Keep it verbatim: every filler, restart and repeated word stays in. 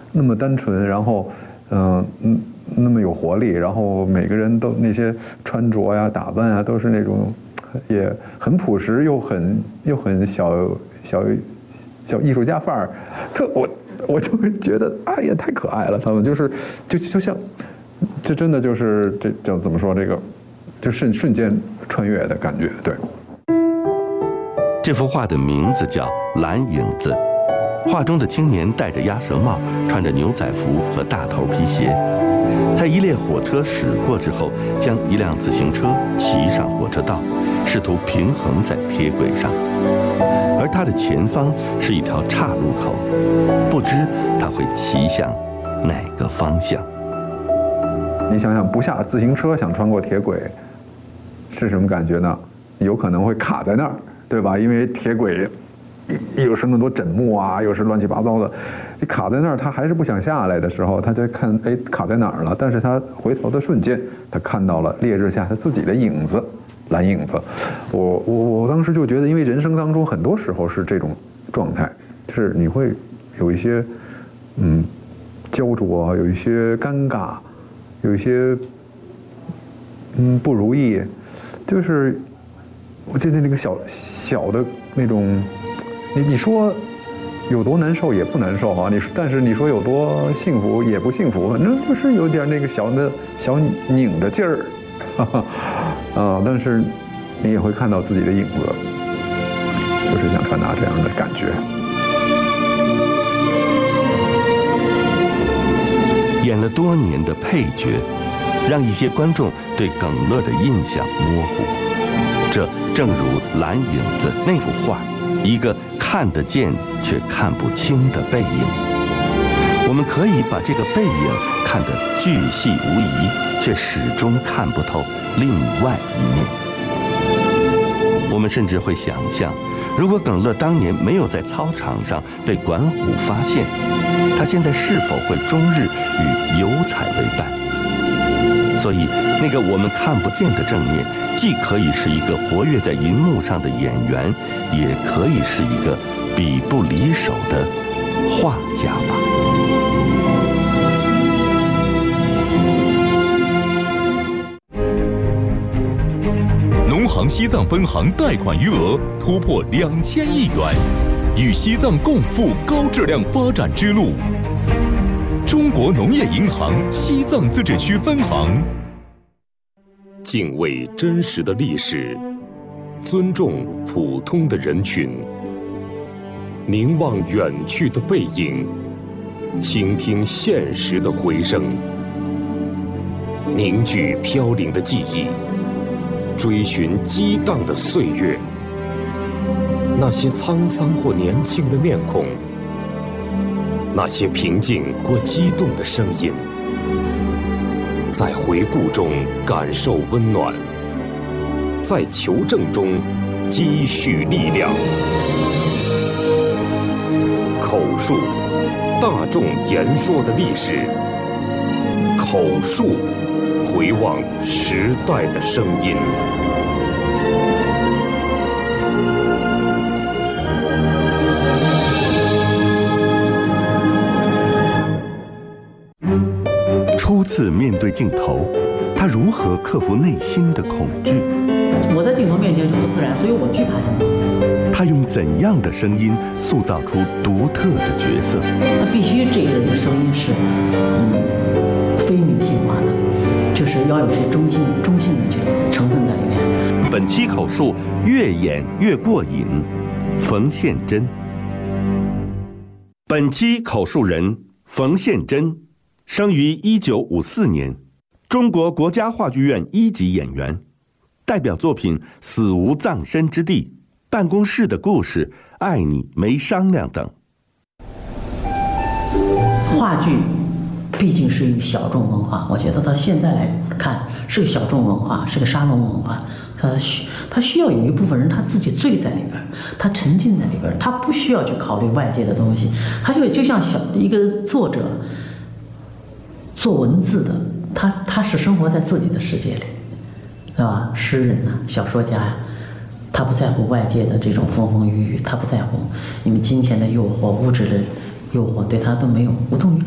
那么单纯，然后嗯嗯那么有活力，然后每个人都那些穿着呀、打扮啊，都是那种也很朴实又很又很小小小艺术家范儿，特我我就会觉得哎呀太可爱了，他们就是就就像这真的就是这叫怎么说这个，就瞬瞬间穿越的感觉，对。 这幅画的名字叫《蓝影子》，画中的青年戴着鸭舌帽，穿着牛仔服和大头皮鞋，在一列火车驶过之后，将一辆自行车骑上火车道，试图平衡在铁轨上。而他的前方是一条岔路口，不知他会骑向哪个方向。 你想想，不下自行车想穿过铁轨，是什么感觉呢？有可能会卡在那儿。对吧？因为铁轨又是那么多枕木啊，又是乱七八糟的，你卡在那儿，他还是不想下来的时候，他在看，哎，卡在哪儿了？但是他回头的瞬间，他看到了烈日下他自己的影子，蓝影子。我我我当时就觉得，因为人生当中很多时候是这种状态，是你会有一些嗯焦灼，有一些尴尬，有一些嗯不如意，就是。我记得那个小小的那种，你你说有多难受也不难受啊，你但是你说有多幸福也不幸福，反正就是有点那个小的小拧着劲儿，哈哈，啊，但是你也会看到自己的影子，就是想传达这样的感觉。 演了多年的配角，让一些观众对耿乐的印象模糊。这正如《蓝影子》那幅画，一个看得见却看不清的背影。我们可以把这个背影看得巨细无遗，却始终看不透另外一面。我们甚至会想象，如果耿乐当年没有在操场上被管虎发现，他现在是否会终日与油彩为伴？所以，那个我们看不见的正面，既可以是一个活跃在银幕上的演员，也可以是一个笔不离手的画家吧。 农行西藏分行贷款余额突破两千亿元，与西藏共赴高质量发展之路。中国农业银行西藏自治区分行。敬畏真实的历史，尊重普通的人群，凝望远去的背影，倾听现实的回声，凝聚飘零的记忆，追寻激荡的岁月。那些沧桑或年轻的面孔，那些平静或激动的声音，在回顾中感受温暖，在求证中积蓄力量。口述，大众言说的历史；口述，回望时代的声音。 初次面对镜头，他如何克服内心的恐惧？ 我在镜头面前就不自然，所以我惧怕镜头。 他用怎样的声音塑造出独特的角色？ 那必须这个人的声音是，嗯，非女性化的，就是要有些中性、中性的成分在里面。 本期口述越演越过瘾，冯宪珍。本期口述人冯宪珍。生于一九五四年，中国国家话剧院一级演员，代表作品《死无葬身之地》、办公室的故事、爱你没商量等。 话剧毕竟是一个小众文化，我觉得到现在来看是个小众文化，是个沙龙文化。它需它需要有一部分人他自己醉在里边，他沉浸在里边，他不需要去考虑外界的东西，他就就像小一个作者。做文字的，他他是生活在自己的世界里，对吧？诗人呐、啊，小说家呀、啊，他不在乎外界的这种风风雨雨，他不在乎你们金钱的诱惑、物质的诱惑，对他都没有无动于衷。